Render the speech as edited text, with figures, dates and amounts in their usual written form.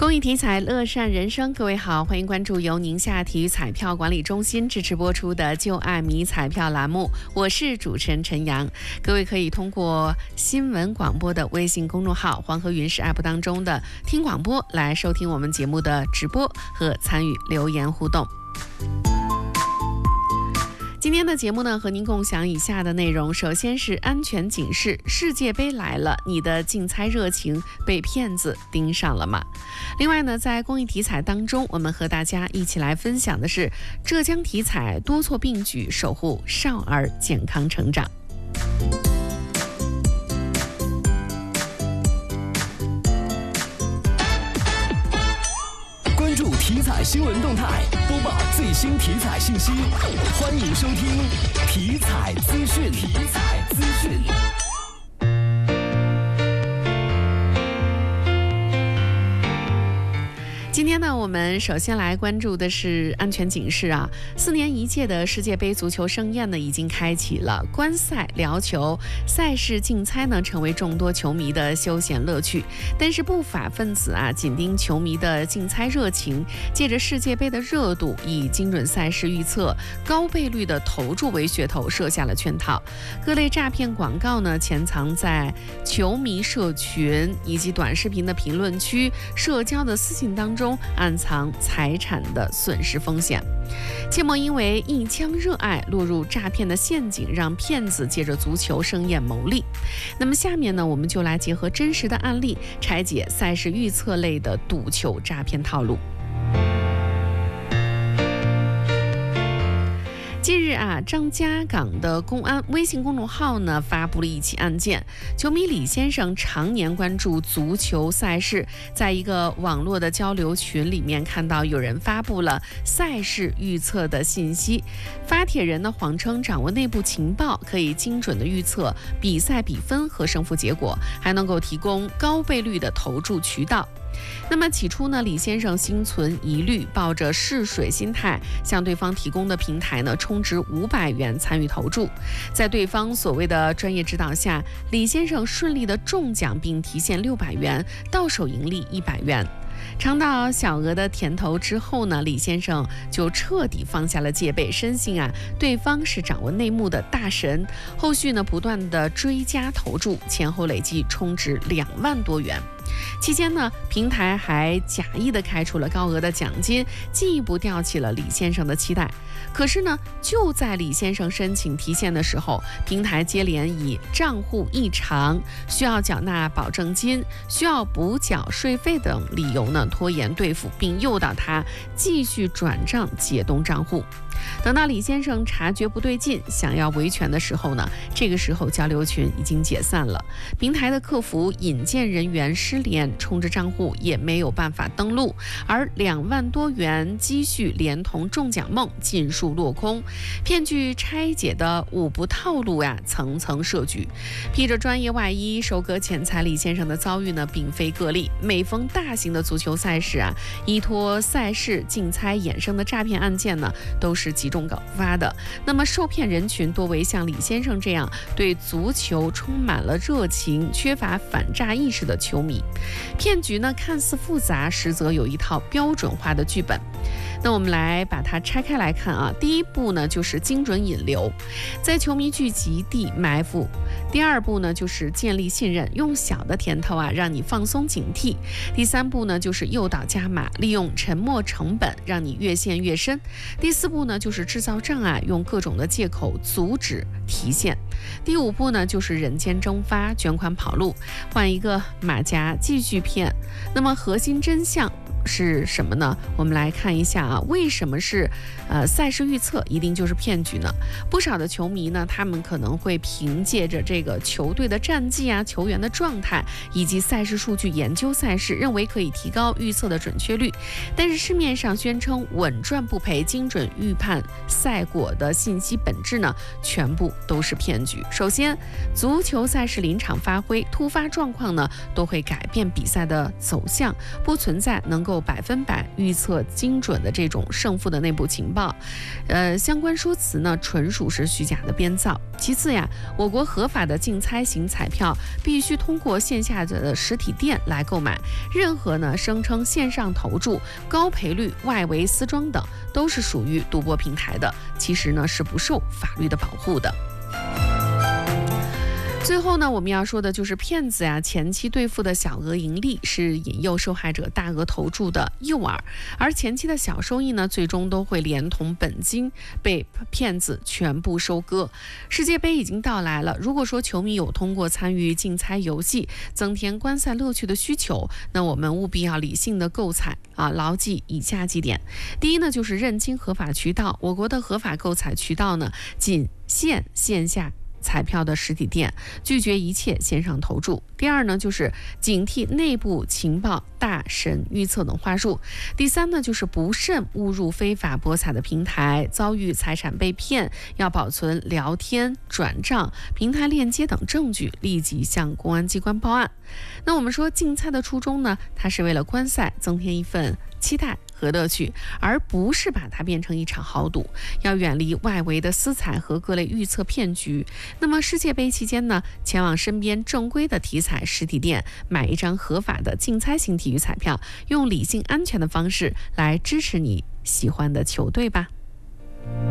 公益体彩，乐善人生。各位好，欢迎关注由宁夏体育彩票管理中心支持播出的就爱迷彩票栏目，我是主持人陈阳。各位可以通过新闻广播的微信公众号黄河云市 app 当中的听广播来收听我们节目的直播和参与留言互动。今天的节目呢，和您共享以下的内容。首先是安全警示，世界杯来了，你的竞猜热情被骗子盯上了吗？另外呢，在公益体彩当中，我们和大家一起来分享的是浙江体彩多措并举，守护少儿健康成长。 关注体彩新闻动态，播报最新体彩信息，欢迎收听体彩资讯。 今天呢，我们首先来关注的是安全警示啊。4年一届的世界杯足球盛宴呢，已经开启了。观赛、聊球、赛事竞猜呢，成为众多球迷的休闲乐趣。但是不法分子啊，紧盯球迷的竞猜热情，借着世界杯的热度，以精准赛事预测、高倍率的投注为噱头，设下了圈套。各类诈骗广告呢，潜藏在球迷社群以及短视频的评论区、社交的私信当中，暗藏财产的损失风险。切莫因为一腔热爱落入诈骗的陷阱，让骗子借着足球盛宴牟利。那么下面呢，我们就来结合真实的案例，拆解赛事预测类的赌球诈骗套路。近日啊，张家港的公安微信公众号呢发布了一起案件。球迷李先生常年关注足球赛事，在一个网络的交流群里面看到有人发布了赛事预测的信息，发帖人呢谎称掌握内部情报，可以精准的预测比赛比分和胜负结果，还能够提供高倍率的投注渠道。那么起初呢，李先生心存疑虑，抱着试水心态，向对方提供的平台呢充值500元参与投注。在对方所谓的专业指导下，李先生顺利的中奖并提现600元，到手盈利100元。尝到小额的甜头之后呢，李先生就彻底放下了戒备，深信啊对方是掌握内幕的大神。后续呢不断的追加投注，前后累计充值2万多元。期间呢，平台还假意的开出了高额的奖金，进一步吊起了李先生的期待。可是呢，就在李先生申请提现的时候，平台接连以账户异常、需要缴纳保证金、需要补缴税费等理由呢，拖延兑付，并诱导他继续转账解冻账户。等到李先生察觉不对劲，想要维权的时候呢，这个时候交流群已经解散了，平台的客服引荐人员失联，充值账户也没有办法登录，而2万多元积蓄连同中奖梦尽数落空。骗局拆解的五步套路呀，层层设局。披着专业外衣收割钱财，李先生的遭遇呢，并非个例。每逢大型的足球赛事啊，依托赛事竞猜衍生的诈骗案件呢，都是集中搞发的。那么受骗人群多为像李先生这样对足球充满了热情、缺乏反诈意识的球迷。骗局呢看似复杂，实则有一套标准化的剧本。那我们来把它拆开来看啊。第一步呢，就是精准引流，在球迷聚集地埋伏。第二步呢，就是建立信任，用小的甜头啊，让你放松警惕。第三步呢，就是诱导加码，利用沉没成本，让你越陷越深。第四步呢，就是制造障碍，用各种的借口阻止提现。第五步呢，就是人间蒸发，卷款跑路，换一个马甲继续骗。那么核心真相是什么呢？我们来看一下啊，为什么是赛事预测一定就是骗局呢？不少的球迷呢，他们可能会凭借着这个球队的战绩啊、球员的状态以及赛事数据研究赛事，认为可以提高预测的准确率。但是市面上宣称稳赚不赔、精准预判赛果的信息本质呢，全部都是骗局。首先，足球赛事临场发挥，突发状况呢都会改变比赛的走向，不存在能够够100%预测精准的这种胜负的内部情报，相关说辞呢纯属是虚假的编造。其次呀，我国合法的竞猜型彩票必须通过线下的实体店来购买，任何呢声称线上投注、高赔率、外围私庄等，都是属于赌博平台的，其实呢是不受法律的保护的。最后呢，我们要说的就是骗子呀，前期兑付的小额盈利是引诱受害者大额投注的诱饵，而前期的小收益呢，最终都会连同本金被骗子全部收割。世界杯已经到来了，如果说球迷有通过参与竞猜游戏增添观赛乐趣的需求，那我们务必要理性的购彩牢记以下几点。第一呢，就是认清合法渠道，我国的合法购彩渠道呢，仅限线下彩票的实体店，拒绝一切线上投注。第二呢，就是警惕内部情报大神预测等话术。第三呢，就是不慎误入非法博彩的平台，遭遇财产被骗，要保存聊天、转账、平台链接等证据，立即向公安机关报案。那我们说竞猜的初衷呢，它是为了观赛增添一份期待和乐趣，而不是把它变成一场豪赌。要远离外围的私彩和各类预测骗局。那么世界杯期间呢，前往身边正规的体彩实体店买一张合法的竞猜型体育彩票，用理性安全的方式来支持你喜欢的球队吧。